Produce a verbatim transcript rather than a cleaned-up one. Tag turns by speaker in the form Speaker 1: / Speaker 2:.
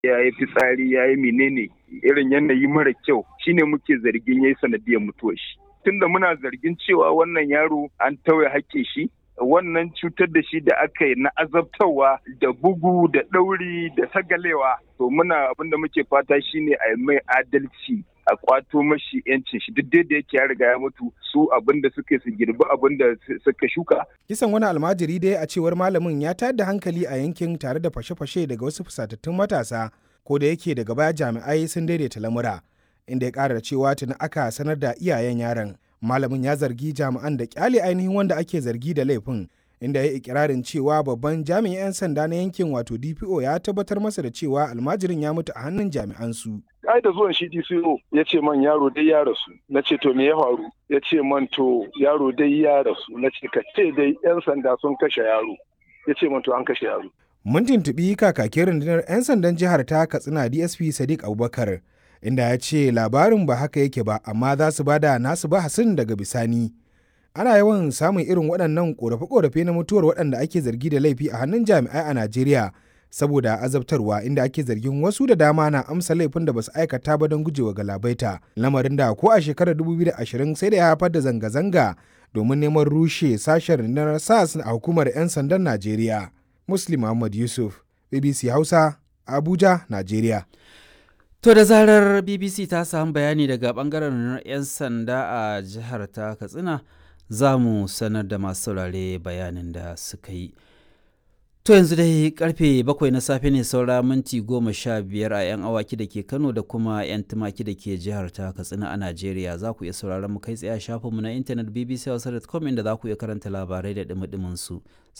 Speaker 1: ya yi fitsari ya yi menene irin yanayi mara kyau shine muke zargin ya yi sanadiyar mutuwar shi. Tunda muna zargin cewa wannan yaro an tauye haƙƙin shi, wannan cutar da shi da aka yi na azabtarwa da bugu da ɗauri da sagalewa, to muna abin da muke fata shine a yi mai adalci, a kwato mashi yancin shi duk da yake ya riga ya mutu, su abin da suka su girbi abin da suka shuka.
Speaker 2: Kisan wani almajiri dai a cewar malamin ya tayar da hankali a yankin tare da fashe-fashe daga wasu fusatattun matasa, ko da yake daga baya jami'ai sun daidaita lamura, inda ya ƙara cewa tuni aka sanar da iyayen yaron. Malamin ya zargi jami'an da kyale ainihin wanda ake zargi da laifin, inda ya yi ikirarin cewa babban jami'in 'yan sanda na yankin wato D P O ya tabbatar masa da cewa almajirin ya mutu a hannun jami'an su.
Speaker 3: Ai da zuwan shi D C O ya ce man yaro dai ya rasu, na ce to me ya faru, ya ce man to yaro dai ya rasu, na ce ka ce dai 'yan sanda sun kashe yaro, ya ce man to an kashe yaro.
Speaker 2: Mun tuntuɓi kakakin rundunar 'yan sandan jihar ta Katsina D S P Sadiq Abubakar, inda ya ce labarin ba haka yake ba amma za su bada nasu bahasin daga bisani. Ana yawan samun irin waɗannan ƙorafe-ƙorafe na mutuwar waɗanda ake zargi da laifi a hannun jami'ai a Najeriya saboda azabtarwa, inda ake zargin wasu da dama na amsa laifin da basu aikata ba don gujewa galabaita, lamarin da ko a shekarar dubu biyu da ashirin sai da ya haifar da zanga-zanga domin neman rushe sashen rundunar S A S a hukumar 'yan sandan Najeriya. Muslim Muhammad Yusuf, B B C Hausa, Abuja, Najeriya.
Speaker 4: To da zarar B B C ta samu bayani daga bangaren 'yan sanda a jihar ta Katsina, za mu sanar da masu saurare bayanin da suka yi. To yanzu dai karfe bakwai na safe ne saura minti goma sha biyar a 'yan awaki da ke Kano da kuma 'yan tumaki da ke jihar ta Katsina a Najeriya. Za ku iya sauraron mu kai tsaye a shafinmu na intanet b b c hausa dot com inda za ku iya karanta labarai da dumi su.